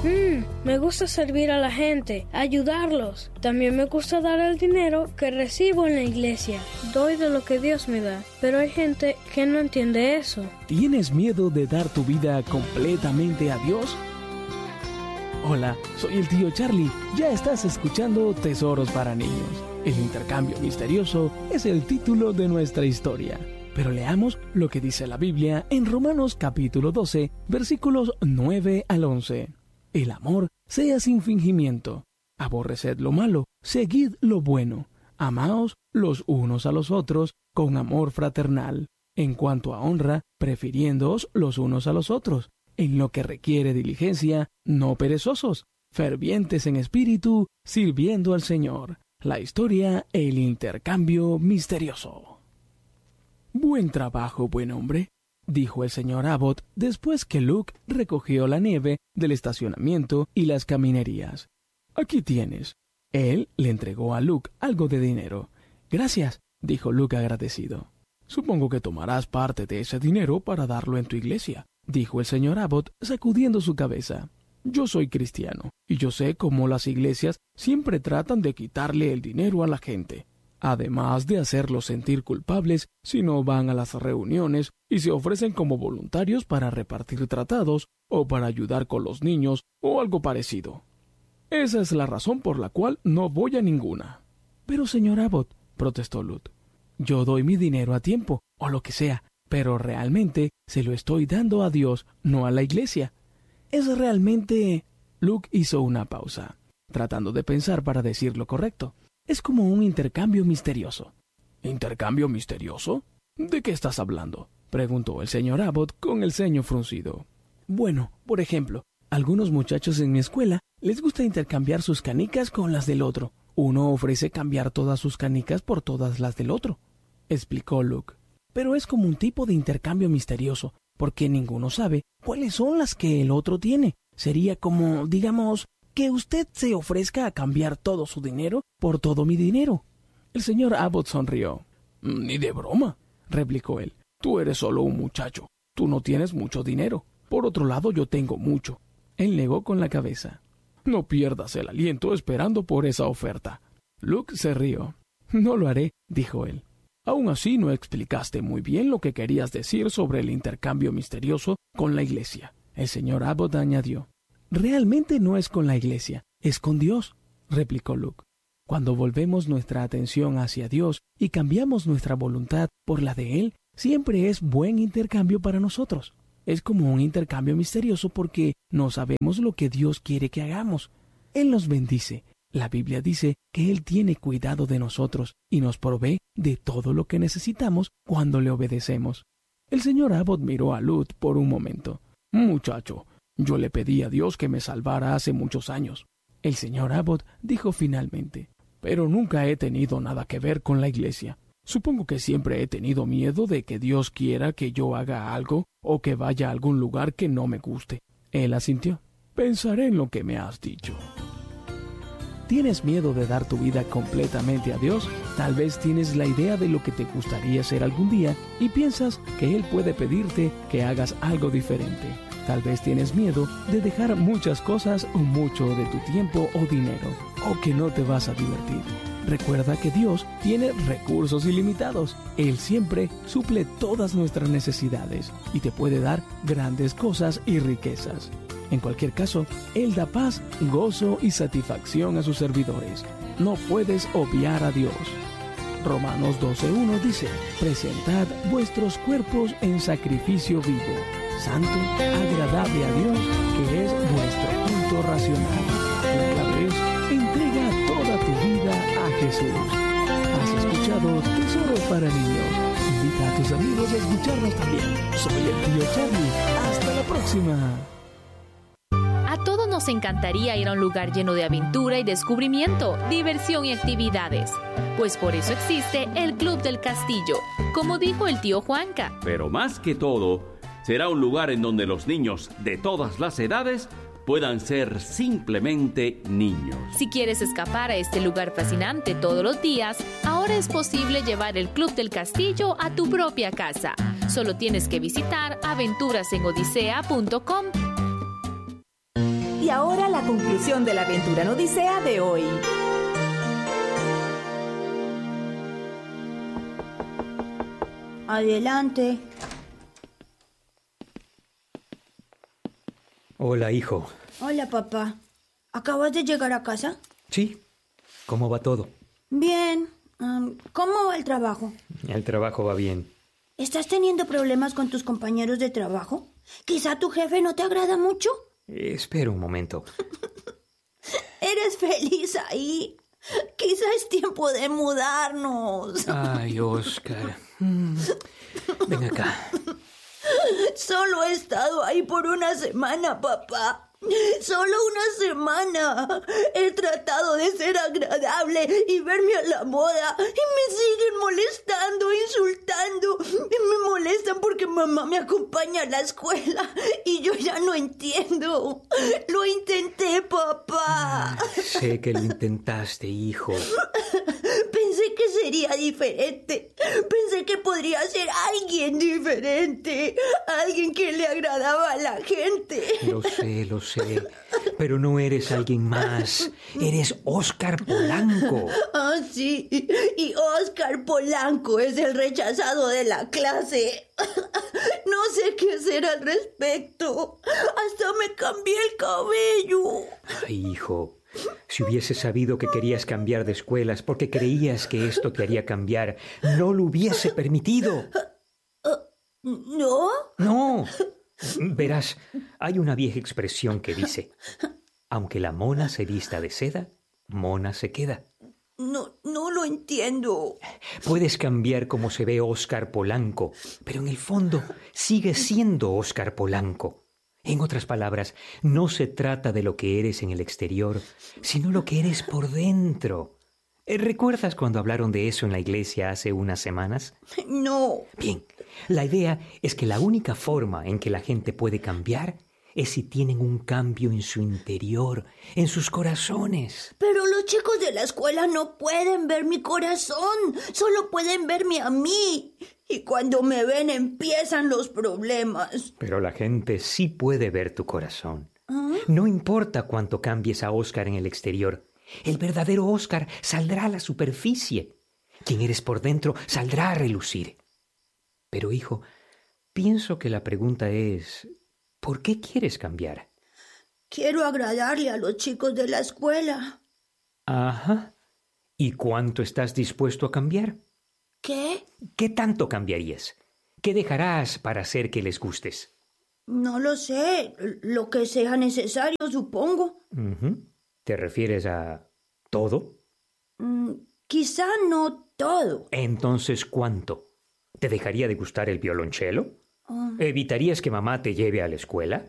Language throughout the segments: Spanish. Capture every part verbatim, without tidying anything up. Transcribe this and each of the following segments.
Mm, me gusta servir a la gente, ayudarlos. También me gusta dar el dinero que recibo en la iglesia. Doy de lo que Dios me da, pero hay gente que no entiende eso. ¿Tienes miedo de dar tu vida completamente a Dios? Hola, soy el tío Charlie. Ya estás escuchando Tesoros para Niños. El intercambio misterioso es el título de nuestra historia. Pero leamos lo que dice la Biblia en Romanos capítulo doce, versículos nueve al once. El amor sea sin fingimiento. Aborreced lo malo, seguid lo bueno. Amaos los unos a los otros con amor fraternal. En cuanto a honra, prefiriéndoos los unos a los otros. En lo que requiere diligencia, no perezosos, fervientes en espíritu, sirviendo al Señor. La historia, el intercambio misterioso. «Buen trabajo, buen hombre», dijo el señor Abbott después que Luke recogió la nieve del estacionamiento y las caminerías. «Aquí tienes». Él le entregó a Luke algo de dinero. «Gracias», dijo Luke agradecido. «Supongo que tomarás parte de ese dinero para darlo en tu iglesia», dijo el señor Abbott sacudiendo su cabeza. «Yo soy cristiano, y yo sé cómo las iglesias siempre tratan de quitarle el dinero a la gente. Además de hacerlos sentir culpables si no van a las reuniones y se ofrecen como voluntarios para repartir tratados o para ayudar con los niños o algo parecido. Esa es la razón por la cual no voy a ninguna». «Pero, señor Abbott», protestó Luke, «yo doy mi dinero a tiempo, o lo que sea, pero realmente se lo estoy dando a Dios, no a la iglesia. Es realmente...» Luke hizo una pausa, tratando de pensar para decir lo correcto. «Es como un intercambio misterioso». «¿Intercambio misterioso? ¿De qué estás hablando?», preguntó el señor Abbott con el ceño fruncido. «Bueno, por ejemplo, algunos muchachos en mi escuela les gusta intercambiar sus canicas con las del otro. Uno ofrece cambiar todas sus canicas por todas las del otro», explicó Luke. «Pero es como un tipo de intercambio misterioso, porque ninguno sabe cuáles son las que el otro tiene. Sería como, digamos, que usted se ofrezca a cambiar todo su dinero por todo mi dinero». El señor Abbott sonrió. «Ni de broma», replicó él. «Tú eres solo un muchacho. Tú no tienes mucho dinero. Por otro lado, yo tengo mucho». Él negó con la cabeza. «No pierdas el aliento esperando por esa oferta». Luke se rió. «No lo haré», dijo él. «Aún así no explicaste muy bien lo que querías decir sobre el intercambio misterioso con la iglesia». El señor Abbott añadió. «Realmente no es con la iglesia, es con Dios», replicó Luke. «Cuando volvemos nuestra atención hacia Dios y cambiamos nuestra voluntad por la de Él, siempre es buen intercambio para nosotros. Es como un intercambio misterioso porque no sabemos lo que Dios quiere que hagamos. Él nos bendice. La Biblia dice que Él tiene cuidado de nosotros y nos provee de todo lo que necesitamos cuando le obedecemos». El señor Abbott miró a Luke por un momento. «Muchacho, yo le pedí a Dios que me salvara hace muchos años». El señor Abbott dijo finalmente. «Pero nunca he tenido nada que ver con la iglesia. Supongo que siempre he tenido miedo de que Dios quiera que yo haga algo o que vaya a algún lugar que no me guste». Él asintió. «Pensaré en lo que me has dicho». ¿Tienes miedo de dar tu vida completamente a Dios? Tal vez tienes la idea de lo que te gustaría ser algún día y piensas que Él puede pedirte que hagas algo diferente. Tal vez tienes miedo de dejar muchas cosas o mucho de tu tiempo o dinero, o que no te vas a divertir. Recuerda que Dios tiene recursos ilimitados. Él siempre suple todas nuestras necesidades y te puede dar grandes cosas y riquezas. En cualquier caso, Él da paz, gozo y satisfacción a sus servidores. No puedes obviar a Dios. Romanos doce uno dice: «Presentad vuestros cuerpos en sacrificio vivo, santo, agradable a Dios, que es vuestro culto racional». La clave es: entrega toda tu vida a Jesús. Has escuchado Tesoros para Niños. Invita a tus amigos a escucharnos también. Soy el tío Charlie. Hasta la próxima. A todos nos encantaría ir a un lugar lleno de aventura y descubrimiento, diversión y actividades. Pues por eso existe el Club del Castillo, como dijo el tío Juanca. Pero más que todo, será un lugar en donde los niños de todas las edades puedan ser simplemente niños. Si quieres escapar a este lugar fascinante todos los días, ahora es posible llevar el Club del Castillo a tu propia casa. Solo tienes que visitar aventuras en odisea punto com. ahora la conclusión de la aventura en Odisea de hoy. Adelante. Hola, hijo. Hola, papá. ¿Acabas de llegar a casa? Sí. ¿Cómo va todo? Bien. Um, ¿Cómo va el trabajo? El trabajo va bien. ¿Estás teniendo problemas con tus compañeros de trabajo? ¿Quizá tu jefe no te agrada mucho? Eh, espera un momento. ¿Eres feliz ahí? Quizá es tiempo de mudarnos. Ay, Oscar. Mm. Ven acá. Solo he estado ahí por una semana, papá. Solo una semana. He tratado de ser agradable y verme a la moda y me siguen molestando, insultando. Y me molestan porque mamá me acompaña a la escuela y yo ya no entiendo. Lo intenté, papá. Ay, sé que lo intentaste, hijo. Pensé que sería diferente. Pensé que podría ser alguien diferente. Alguien que le agradaba a la gente. Lo sé, lo sé. Pero no eres alguien más. Eres Oscar Polanco. Ah, sí. Y Oscar Polanco es el rechazado de la clase. No sé qué hacer al respecto. Hasta me cambié el cabello. Ay, hijo. Si hubieses sabido que querías cambiar de escuelas porque creías que esto te haría cambiar, no lo hubiese permitido. Uh, ¿No? No. Verás, hay una vieja expresión que dice: aunque la mona se vista de seda, mona se queda. No, no lo entiendo. Puedes cambiar cómo se ve Oscar Polanco, pero en el fondo sigue siendo Oscar Polanco. En otras palabras, no se trata de lo que eres en el exterior, sino lo que eres por dentro. ¿Recuerdas cuando hablaron de eso en la iglesia hace unas semanas? No. Bien, la idea es que la única forma en que la gente puede cambiar es si tienen un cambio en su interior, en sus corazones. Pero los chicos de la escuela no pueden ver mi corazón, solo pueden verme a mí. Y cuando me ven empiezan los problemas. Pero la gente sí puede ver tu corazón. ¿Ah? No importa cuánto cambies a Oscar en el exterior. El verdadero Oscar saldrá a la superficie. Quien eres por dentro saldrá a relucir. Pero, hijo, pienso que la pregunta es: ¿por qué quieres cambiar? Quiero agradarle a los chicos de la escuela. Ajá. ¿Y cuánto estás dispuesto a cambiar? ¿Qué? ¿Qué tanto cambiarías? ¿Qué dejarás para hacer que les gustes? No lo sé. Lo que sea necesario, supongo. Uh-huh. ¿Te refieres a todo? Mm, quizá no todo. Entonces, ¿cuánto? ¿Te dejaría de gustar el violonchelo? Uh, ¿Evitarías que mamá te lleve a la escuela?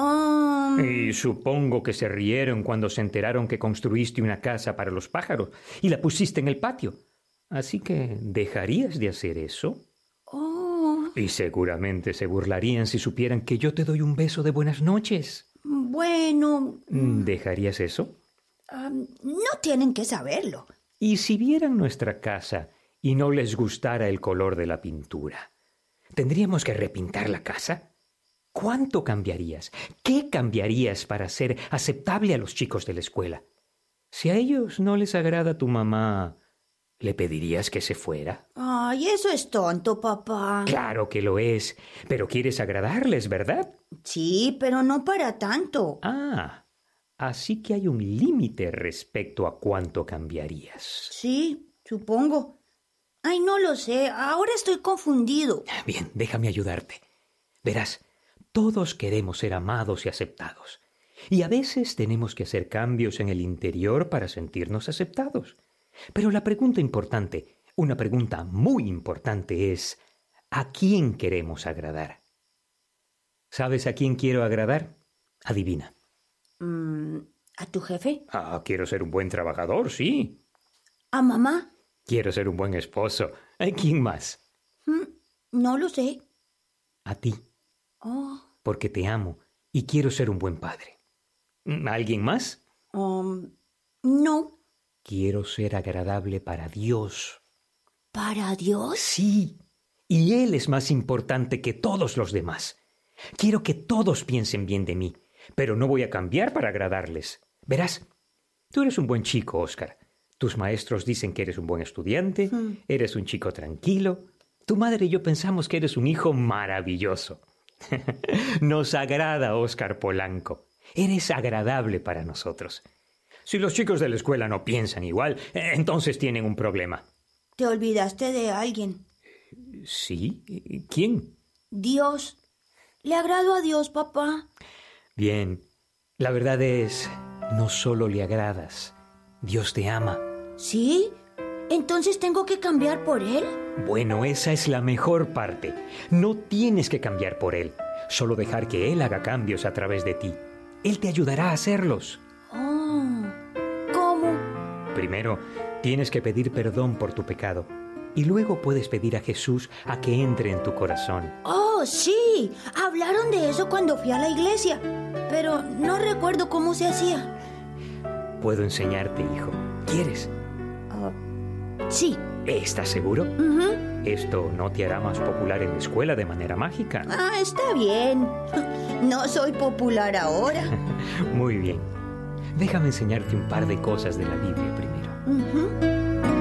um, Y supongo que se rieron cuando se enteraron que construiste una casa para los pájaros y la pusiste en el patio. Así que, ¿dejarías de hacer eso? Oh. Y seguramente se burlarían si supieran que yo te doy un beso de buenas noches. Bueno. ¿Dejarías eso? Um, no tienen que saberlo. ¿Y si vieran nuestra casa y no les gustara el color de la pintura? ¿Tendríamos que repintar la casa? ¿Cuánto cambiarías? ¿Qué cambiarías para ser aceptable a los chicos de la escuela? Si a ellos no les agrada tu mamá, ¿le pedirías que se fuera? Ay, eso es tonto, papá. Claro que lo es, pero quieres agradarles, ¿verdad? Sí, pero no para tanto. Ah, así que hay un límite respecto a cuánto cambiarías. Sí, supongo. Ay, no lo sé. Ahora estoy confundido. Bien, déjame ayudarte. Verás, todos queremos ser amados y aceptados. Y a veces tenemos que hacer cambios en el interior para sentirnos aceptados. Pero la pregunta importante, una pregunta muy importante es: ¿a quién queremos agradar? ¿Sabes a quién quiero agradar? Adivina. Mm, ¿a tu jefe? Ah, quiero ser un buen trabajador, sí. ¿A mamá? Quiero ser un buen esposo. ¿A quién más? Mm, no lo sé. A ti. Oh. Porque te amo y quiero ser un buen padre. ¿A alguien más? Um, no. Quiero ser agradable para Dios. ¿Para Dios? Sí. Y Él es más importante que todos los demás. Quiero que todos piensen bien de mí. pero no voy a cambiar para agradarles. Verás, tú eres un buen chico, Oscar. Tus maestros dicen que eres un buen estudiante, mm. eres un chico tranquilo. Tu madre y yo pensamos que eres un hijo maravilloso. Nos agrada Oscar Polanco. Eres agradable para nosotros. Si los chicos de la escuela no piensan igual, entonces tienen un problema. Te olvidaste de alguien. ¿Sí? ¿Quién? Dios. ¿Le agrado a Dios, papá? Bien. La verdad es, no solo le agradas, Dios te ama. ¿Sí? ¿Entonces tengo que cambiar por Él? Bueno, esa es la mejor parte. No tienes que cambiar por Él. Solo dejar que Él haga cambios a través de ti. Él te ayudará a hacerlos. Oh, ¿cómo? Primero, tienes que pedir perdón por tu pecado. Y luego puedes pedir a Jesús a que entre en tu corazón. ¡Oh, sí! Hablaron de eso cuando fui a la iglesia. Pero no recuerdo cómo se hacía. Puedo enseñarte, hijo. ¿Quieres? Uh, sí. ¿Estás seguro? Uh-huh. Esto no te hará más popular en la escuela de manera mágica. Ah, está bien. No soy popular ahora. Muy bien. Déjame enseñarte un par de cosas de la Biblia primero. Uh-huh.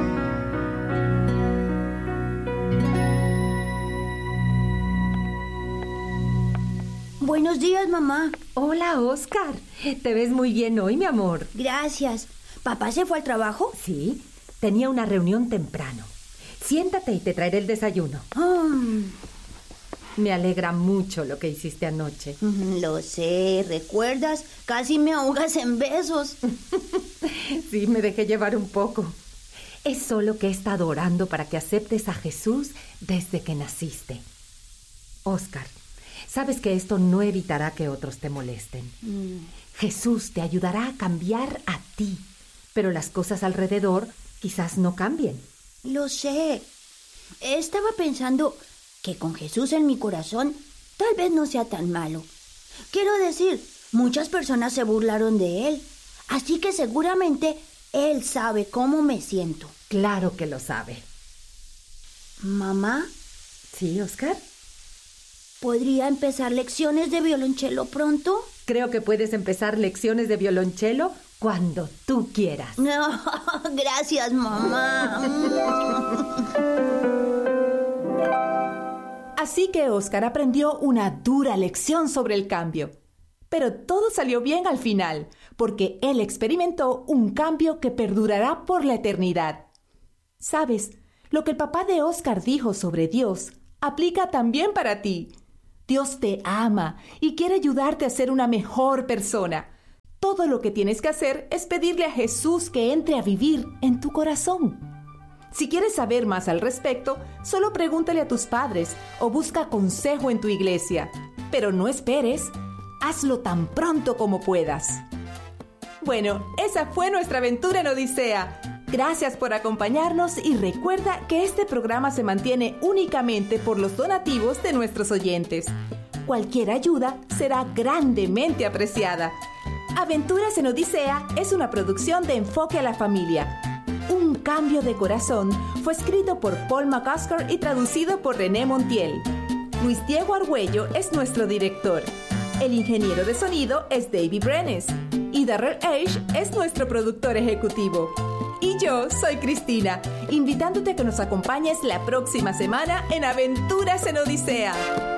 Buenos días, mamá. Hola, Oscar. Te ves muy bien hoy, mi amor. Gracias. ¿Papá se fue al trabajo? Sí, tenía una reunión temprano. Siéntate y te traeré el desayuno. Oh. Me alegra mucho lo que hiciste anoche. Lo sé, ¿recuerdas? Casi me ahogas en besos. Sí, me dejé llevar un poco. Es solo que he estado orando para que aceptes a Jesús desde que naciste. Oscar, sabes que esto no evitará que otros te molesten. Mm. Jesús te ayudará a cambiar a ti, pero las cosas alrededor quizás no cambien. Lo sé. Estaba pensando que con Jesús en mi corazón tal vez no sea tan malo. Quiero decir, muchas personas se burlaron de él, así que seguramente él sabe cómo me siento. Claro que lo sabe. ¿Mamá? Sí, Oscar. ¿Podría empezar lecciones de violonchelo pronto? Creo que puedes empezar lecciones de violonchelo cuando tú quieras. No, gracias, mamá. Así que Oscar aprendió una dura lección sobre el cambio. Pero todo salió bien al final, porque él experimentó un cambio que perdurará por la eternidad. ¿Sabes? Lo que el papá de Oscar dijo sobre Dios aplica también para ti. Dios te ama y quiere ayudarte a ser una mejor persona. Todo lo que tienes que hacer es pedirle a Jesús que entre a vivir en tu corazón. Si quieres saber más al respecto, solo pregúntale a tus padres o busca consejo en tu iglesia. Pero no esperes, hazlo tan pronto como puedas. Bueno, esa fue nuestra aventura en Odisea. Gracias por acompañarnos y recuerda que este programa se mantiene únicamente por los donativos de nuestros oyentes. Cualquier ayuda será grandemente apreciada. Aventuras en Odisea es una producción de Enfoque a la Familia. Un cambio de corazón fue escrito por Paul McCusker y traducido por René Montiel. Luis Diego Argüello es nuestro director. El ingeniero de sonido es David Brenes. Y Darrell Age es nuestro productor ejecutivo. Y yo soy Cristina, invitándote a que nos acompañes la próxima semana en Aventuras en Odisea.